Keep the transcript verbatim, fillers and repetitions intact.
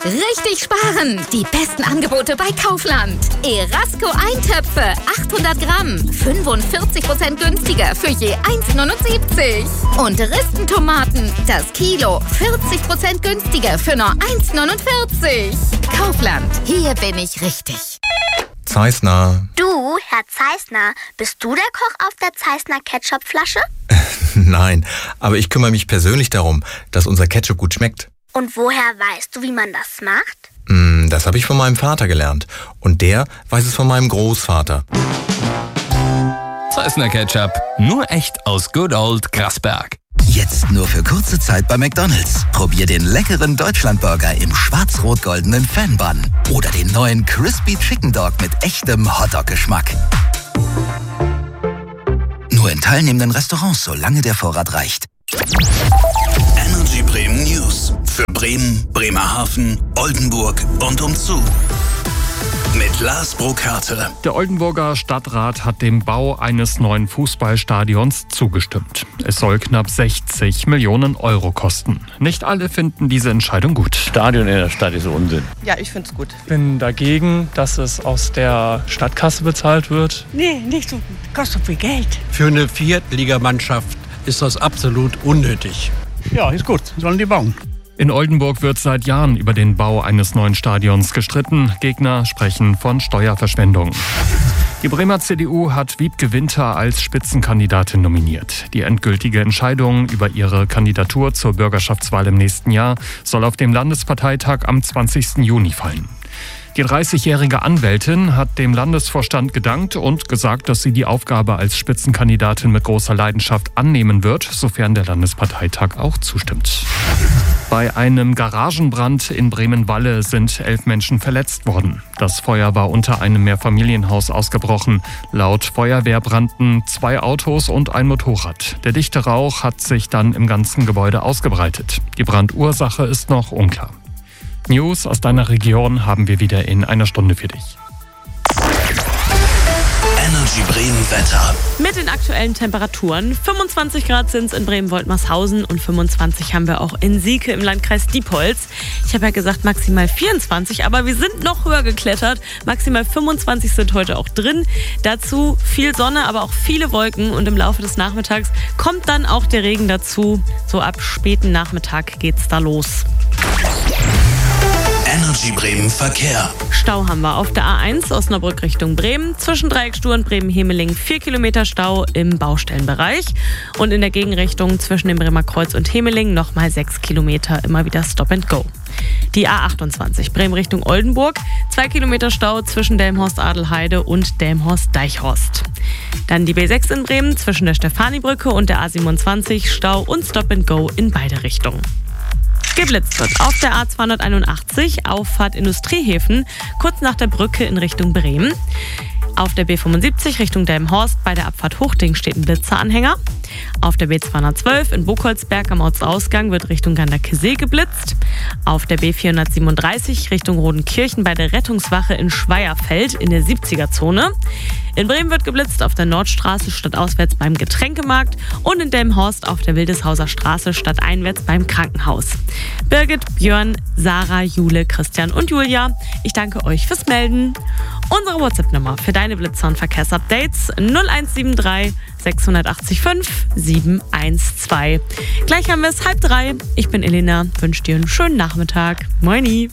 Richtig sparen! Die besten Angebote bei Kaufland. Erasco Eintöpfe, achthundert Gramm, fünfundvierzig Prozent günstiger für je eins Komma neunundsiebzig. Und Ristentomaten, das Kilo, vierzig Prozent günstiger für nur eins Komma neunundvierzig. Kaufland, hier bin ich richtig. Zeissner. Du, Herr Zeissner, bist du der Koch auf der Zeissner Ketchupflasche? Nein, aber ich kümmere mich persönlich darum, dass unser Ketchup gut schmeckt. Und woher weißt du, wie man das macht? Mm, das habe ich von meinem Vater gelernt. Und der weiß es von meinem Großvater. Zeissner Ketchup. Nur echt aus Good Old Grasberg. Jetzt nur für kurze Zeit bei McDonald's. Probier den leckeren Deutschlandburger im schwarz-rot-goldenen Fan-Bun. Oder den neuen Crispy Chicken Dog mit echtem Hotdog-Geschmack. Nur in teilnehmenden Restaurants, solange der Vorrat reicht. Energy Bremen News. Für Bremen, Bremerhaven, Oldenburg und umzu. Mit Lars Brokarte. Der Oldenburger Stadtrat hat dem Bau eines neuen Fußballstadions zugestimmt. Es soll knapp sechzig Millionen Euro kosten. Nicht alle finden diese Entscheidung gut. Stadion in der Stadt ist Unsinn. Ja, ich finde es gut. Ich bin dagegen, dass es aus der Stadtkasse bezahlt wird. Nee, nicht so. Kostet viel Geld. Für eine Viertligamannschaft ist das absolut unnötig. Ja, ist gut. Sollen die bauen. In Oldenburg wird seit Jahren über den Bau eines neuen Stadions gestritten. Gegner sprechen von Steuerverschwendung. Die Bremer C D U hat Wiebke Winter als Spitzenkandidatin nominiert. Die endgültige Entscheidung über ihre Kandidatur zur Bürgerschaftswahl im nächsten Jahr soll auf dem Landesparteitag am zwanzigsten Juni fallen. Die dreißigjährige Anwältin hat dem Landesvorstand gedankt und gesagt, dass sie die Aufgabe als Spitzenkandidatin mit großer Leidenschaft annehmen wird, sofern der Landesparteitag auch zustimmt. Bei einem Garagenbrand in Bremen-Walle sind elf Menschen verletzt worden. Das Feuer war unter einem Mehrfamilienhaus ausgebrochen. Laut Feuerwehr brannten zwei Autos und ein Motorrad. Der dichte Rauch hat sich dann im ganzen Gebäude ausgebreitet. Die Brandursache ist noch unklar. News aus deiner Region haben wir wieder in einer Stunde für dich. Energy Bremen Wetter. Mit den aktuellen Temperaturen. fünfundzwanzig Grad sind es in Bremen-Woltmarshausen und fünfundzwanzig haben wir auch in Sieke im Landkreis Diepholz. Ich habe ja gesagt maximal vierundzwanzig, aber wir sind noch höher geklettert. Maximal fünfundzwanzig sind heute auch drin. Dazu viel Sonne, aber auch viele Wolken und im Laufe des Nachmittags kommt dann auch der Regen dazu. So ab späten Nachmittag geht's da los. Energy Bremen Verkehr. Stau haben wir auf der A eins Osnabrück Richtung Bremen. Zwischen Dreieckstuhl und Bremen-Hemeling vier Kilometer Stau im Baustellenbereich. Und in der Gegenrichtung zwischen dem Bremer Kreuz und Hemeling nochmal sechs Kilometer, immer wieder Stop and Go. Die A achtundzwanzig Bremen Richtung Oldenburg. zwei Kilometer Stau zwischen Delmhorst-Adelheide und Delmhorst-Deichhorst. Dann die B sechs in Bremen zwischen der Stefanibrücke und der A siebenundzwanzig. Stau und Stop and Go in beide Richtungen. Geblitzt wird auf der A zweihunderteinundachtzig, Auffahrt Industriehäfen, kurz nach der Brücke in Richtung Bremen. Auf der B fünfundsiebzig Richtung Delmhorst bei der Abfahrt Huchting steht ein Blitzeranhänger. Auf der B zweihundertzwölf in Buchholzberg am Ortsausgang wird Richtung Ganderkesee geblitzt. Auf der B vierhundertsiebenunddreißig Richtung Rodenkirchen bei der Rettungswache in Schweierfeld in der siebziger-Zone. In Bremen wird geblitzt auf der Nordstraße stadtauswärts beim Getränkemarkt und in Delmhorst auf der Wildeshauser Straße stadteinwärts beim Krankenhaus. Birgit, Björn, Sarah, Jule, Christian und Julia, ich danke euch fürs Melden. Unsere WhatsApp-Nummer für deine Blitzer- und Verkehrsupdates null eins sieben drei sechs acht fünf sieben eins zwei. Gleich haben wir es halb drei. Ich bin Elena, wünsche dir einen schönen Nachmittag. Moini.